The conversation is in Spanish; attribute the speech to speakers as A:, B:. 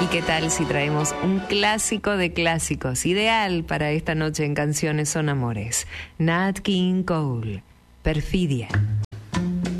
A: ¿Y qué tal si traemos un clásico de clásicos, ideal para esta noche en Canciones son Amores? Nat King Cole, Perfidia.